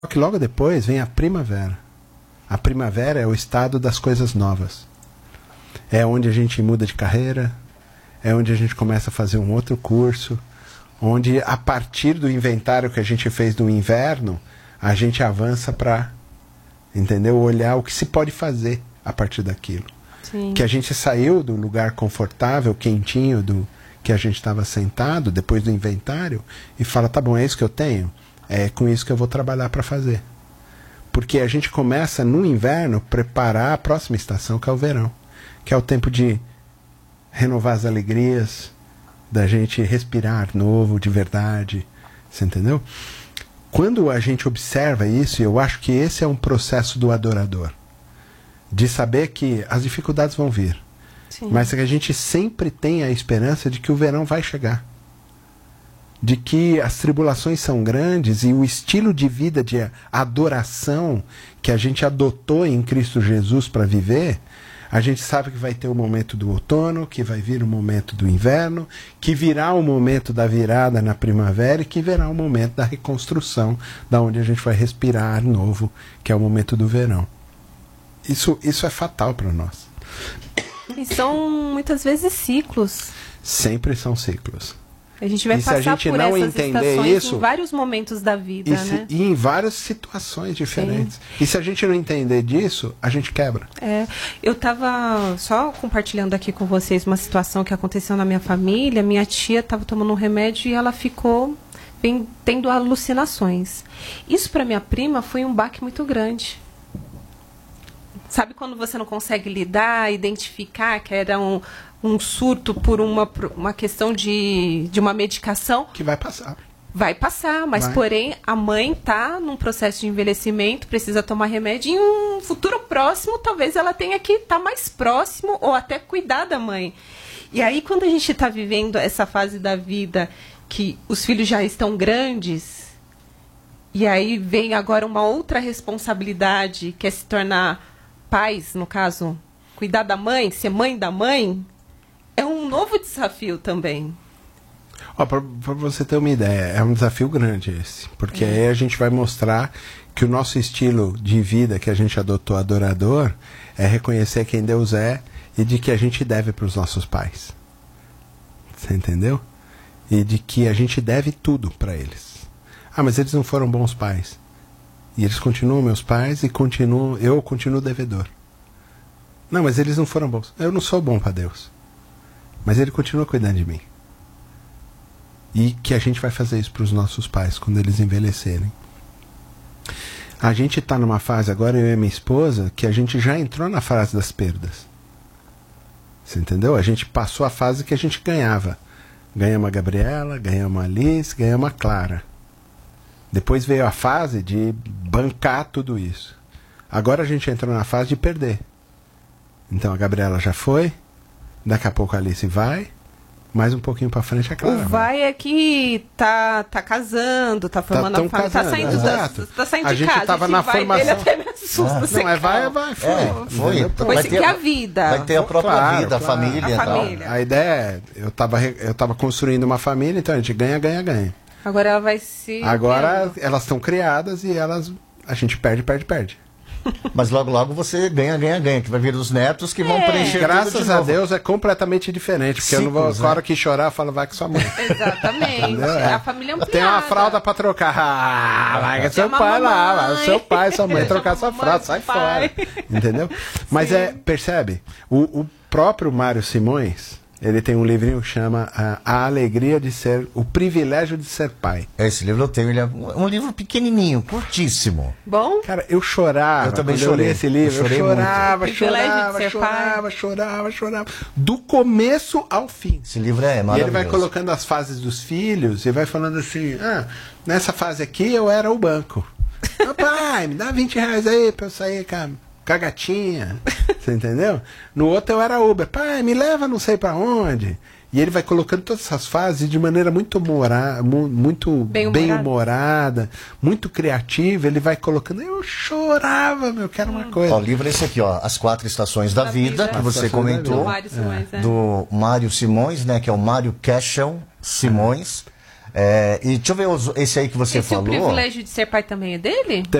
Só que logo depois vem a primavera. A primavera é o estado das coisas novas. É onde a gente muda de carreira, é onde a gente começa a fazer um outro curso, onde a partir do inventário que a gente fez do inverno, a gente avança para, entendeu? Olhar o que se pode fazer a partir daquilo. Sim. Que a gente saiu do lugar confortável, quentinho, do que a gente estava sentado, depois do inventário, e fala, tá bom, é isso que eu tenho? É com isso que eu vou trabalhar para fazer. Porque a gente começa no inverno preparar a próxima estação, que é o verão, que é o tempo de renovar as alegrias, da gente respirar novo, de verdade, você entendeu? Quando a gente observa isso, eu acho que esse é um processo do adorador, de saber que as dificuldades vão vir, Sim. mas que a gente sempre tem a esperança de que o verão vai chegar, de que as tribulações são grandes e o estilo de vida de adoração que a gente adotou em Cristo Jesus para viver, a gente sabe que vai ter o momento do outono, que vai vir o momento do inverno, que virá o momento da virada na primavera e que virá o momento da reconstrução, da onde a gente vai respirar novo, que é o momento do verão. Isso é fatal para nós. E são muitas vezes ciclos. Sempre são ciclos. A gente vai E se a passar gente por não essas entender estações isso, em vários momentos da vida, né? E em várias situações diferentes. Sim. E se a gente não entender disso, a gente quebra. Eu estava só compartilhando aqui com vocês uma situação que aconteceu na minha família. Minha tia estava tomando um remédio e ela ficou tendo alucinações. Isso para minha prima foi um baque muito grande. Sabe quando você não consegue lidar, identificar que era um surto por uma questão de uma medicação? Que vai passar. Vai passar, mas porém a mãe está num processo de envelhecimento, precisa tomar remédio e em um futuro próximo talvez ela tenha que estar mais próximo ou até cuidar da mãe. E aí quando a gente está vivendo essa fase da vida que os filhos já estão grandes, e aí vem agora uma outra responsabilidade, que é se tornar pais, no caso, cuidar da mãe, ser mãe da mãe, é um novo desafio também. Para você ter uma ideia, é um desafio grande esse. Porque aí a gente vai mostrar que o nosso estilo de vida que a gente adotou adorador é reconhecer quem Deus é e de que a gente deve para os nossos pais. Você entendeu? E de que a gente deve tudo para eles. Ah, mas eles não foram bons pais. E eles continuam meus pais e eu continuo devedor. Não, mas eles não foram bons. Eu não sou bom para Deus. Mas Ele continua cuidando de mim. E que a gente vai fazer isso para os nossos pais quando eles envelhecerem. A gente está numa fase agora, eu e minha esposa, que a gente já entrou na fase das perdas. Você entendeu? A gente passou a fase que a gente ganhava. Ganhamos a Gabriela, ganhamos a Alice, ganhamos a Clara. Depois veio a fase de bancar tudo isso. Agora a gente entrou na fase de perder. Então a Gabriela já foi, daqui a pouco a Alice vai, mais um pouquinho pra frente a Clara. O vai é que tá casando, tá formando a família, tá saindo, tá saindo a de gente casa. Tava na formação. Dele até me assusta. Não, vai, foi. Vai seguir a vida. Vai ter a própria vida, a claro. família. A família. A ideia é, eu tava construindo uma família, então a gente ganha. Agora ela vai se... Agora elas estão criadas e a gente perde. Mas logo você ganha, que vai vir os netos que vão preencher graças tudo de a novo. Deus é completamente diferente, porque eu não vou, na hora que chorar, eu falo, vai com sua mãe. Exatamente. A família ampliada. Tem uma fralda pra trocar. Vai com seu pai lá, seu pai, sua mãe trocar sua fralda, sai fora. Entendeu? Mas percebe? O próprio Mário Simões, ele tem um livrinho que chama A Alegria de Ser, o Privilégio de Ser Pai. Esse livro eu tenho, ele é um livro pequenininho, curtíssimo. Bom? Cara, eu chorava. Eu também quando chorei. eu li esse livro. Eu chorava. Do começo ao fim. Esse livro é maravilhoso. E ele vai colocando as fases dos filhos e vai falando assim, nessa fase aqui eu era o banco. Pai, me dá 20 reais aí pra eu sair com a gatinha. Você entendeu? No outro eu era Uber. Pai, me leva não sei pra onde. E ele vai colocando todas essas fases de maneira muito bem-humorada, muito criativa. Ele vai colocando. Eu chorava, eu quero uma coisa. Ó, o livro é esse aqui, ó, As Quatro Estações da Vida, que você comentou. Do Mário Simões, do Mário Simões, né, que é o Mário Cashel Simões. E deixa eu ver esse aí que você esse falou. O privilégio de ser pai também é dele?